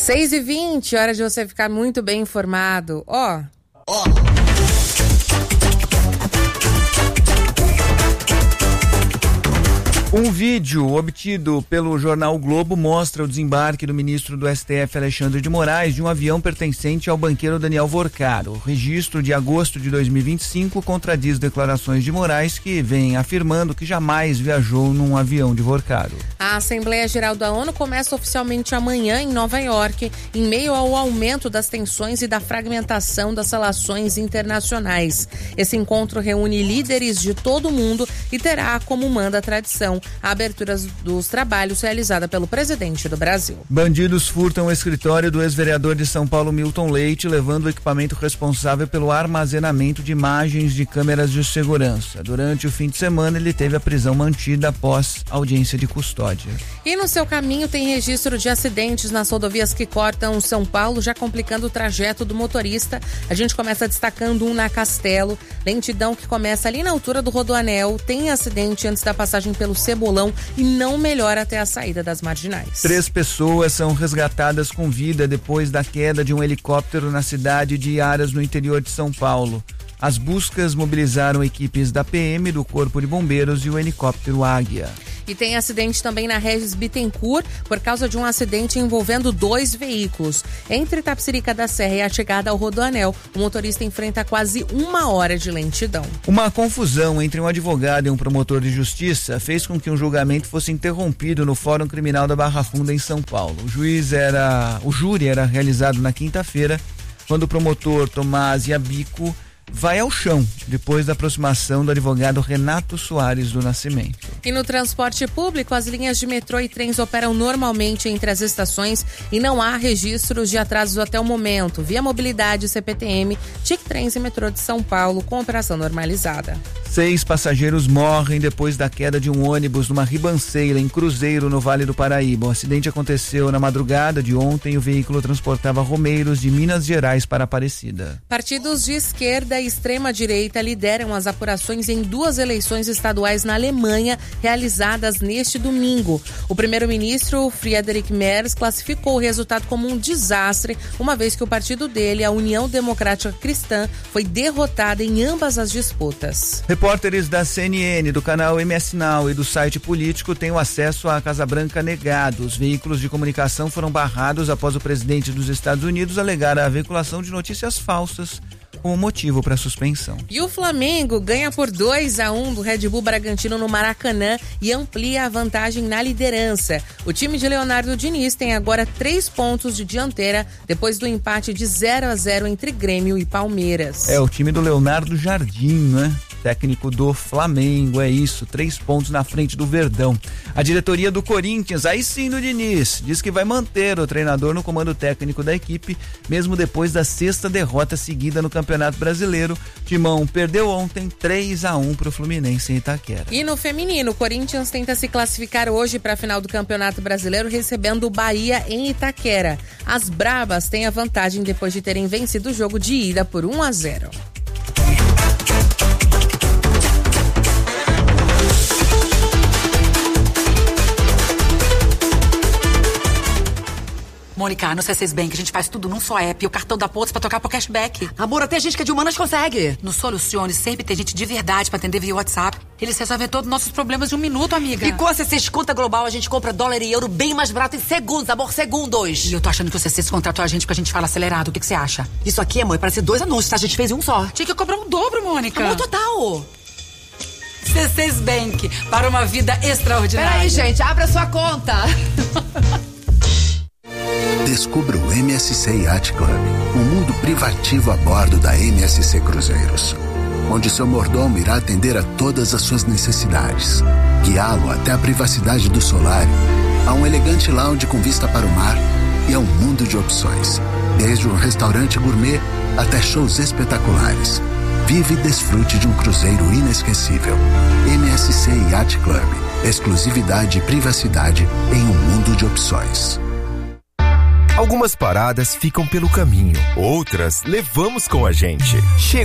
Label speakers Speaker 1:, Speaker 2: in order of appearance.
Speaker 1: 6h20, hora de você ficar muito bem informado.
Speaker 2: Um vídeo obtido pelo jornal o Globo mostra o desembarque do ministro do STF, Alexandre de Moraes, de um avião pertencente ao banqueiro Daniel Vorcaro. O registro de agosto de 2025 contradiz declarações de Moraes, que vem afirmando que jamais viajou num avião de Vorcaro.
Speaker 1: A Assembleia Geral da ONU começa oficialmente amanhã em Nova York, em meio ao aumento das tensões e da fragmentação das relações internacionais. Esse encontro reúne líderes de todo o mundo e terá, como manda a tradição, a abertura dos trabalhos realizada pelo presidente do Brasil.
Speaker 2: Bandidos furtam o escritório do ex-vereador de São Paulo, Milton Leite, levando o equipamento responsável pelo armazenamento de imagens de câmeras de segurança. Durante o fim de semana, ele teve a prisão mantida após audiência de custódia.
Speaker 1: E no seu caminho tem registro de acidentes nas rodovias que cortam São Paulo, já complicando o trajeto do motorista. A gente começa destacando um na Castelo, lentidão que começa ali na altura do Rodoanel, tem acidente antes da passagem pelo Cebolão e não melhora até a saída das Marginais.
Speaker 2: 3 pessoas são resgatadas com vida depois da queda de um helicóptero na cidade de Iaras, no interior de São Paulo. As buscas mobilizaram equipes da PM, do Corpo de Bombeiros e o helicóptero Águia.
Speaker 1: E tem acidente também na Regis Bittencourt por causa de um acidente envolvendo 2 veículos. Entre Tapsirica da Serra e a chegada ao Rodoanel, o motorista enfrenta quase 1 hora de lentidão.
Speaker 2: Uma confusão entre um advogado e um promotor de justiça fez com que um julgamento fosse interrompido no Fórum Criminal da Barra Funda, em São Paulo. O júri era realizado na quinta-feira, quando o promotor Tomás Iabico vai ao chão, depois da aproximação do advogado Renato Soares do Nascimento.
Speaker 1: E no transporte público, as linhas de metrô e trens operam normalmente entre as estações e não há registros de atrasos até o momento. Via Mobilidade, CPTM, TIC Trens e Metrô de São Paulo com operação normalizada.
Speaker 2: 6 passageiros morrem depois da queda de um ônibus numa ribanceira em Cruzeiro, no Vale do Paraíba. O acidente aconteceu na madrugada de ontem. O veículo transportava romeiros de Minas Gerais para Aparecida.
Speaker 1: Partidos de esquerda e extrema-direita lideram as apurações em 2 eleições estaduais na Alemanha, realizadas neste domingo. O primeiro-ministro Friedrich Merz classificou o resultado como um desastre, uma vez que o partido dele, a União Democrática Cristã, foi derrotado em ambas as disputas.
Speaker 2: Repórteres da CNN, do canal MS Now e do site político têm o acesso à Casa Branca negado. Os veículos de comunicação foram barrados após o presidente dos Estados Unidos alegar a veiculação de notícias falsas como motivo para a suspensão.
Speaker 1: E o Flamengo ganha por 2-1 do Red Bull Bragantino no Maracanã e amplia a vantagem na liderança. O time de Leonardo Diniz tem agora 3 pontos de dianteira depois do empate de 0-0 entre Grêmio e Palmeiras.
Speaker 2: É o time do Leonardo Jardim, né? Técnico do Flamengo, é isso, 3 pontos na frente do Verdão. A diretoria do Corinthians, aí sim do Diniz, diz que vai manter o treinador no comando técnico da equipe, mesmo depois da 6ª derrota seguida no Campeonato Brasileiro. Timão perdeu ontem 3-1 pro Fluminense em Itaquera.
Speaker 1: E no feminino, o Corinthians tenta se classificar hoje para a final do Campeonato Brasileiro, recebendo o Bahia em Itaquera. As Brabas têm a vantagem depois de terem vencido o jogo de ida por 1-0.
Speaker 3: Mônica, no C6 Bank a gente faz tudo num só app e o cartão da Pontos pra trocar pro cashback.
Speaker 4: Amor, até gente que é de humanas consegue.
Speaker 3: No Solucione sempre tem gente de verdade pra atender via WhatsApp. Eles resolvem todos os nossos problemas em 1 minuto, amiga.
Speaker 4: E com a C6 Conta Global a gente compra dólar e euro bem mais barato em segundos, amor, segundos.
Speaker 3: E eu tô achando que o C6 contratou a gente porque a gente fala acelerado. O que você acha?
Speaker 4: Isso aqui, amor, parece 2 anúncios, tá? A gente fez em um só.
Speaker 3: Tinha que cobrar o dobro, Mônica.
Speaker 4: Amor, total.
Speaker 3: C6 Bank, para uma vida extraordinária.
Speaker 4: Peraí, gente, abra sua conta.
Speaker 5: Descubra o MSC Yacht Club, um mundo privativo a bordo da MSC Cruzeiros, onde seu mordomo irá atender a todas as suas necessidades, guiá-lo até a privacidade do solário, a um elegante lounge com vista para o mar e a um mundo de opções, desde um restaurante gourmet até shows espetaculares. Vive e desfrute de um cruzeiro inesquecível. MSC Yacht Club, exclusividade e privacidade em um mundo de opções.
Speaker 6: Algumas paradas ficam pelo caminho, outras levamos com a gente.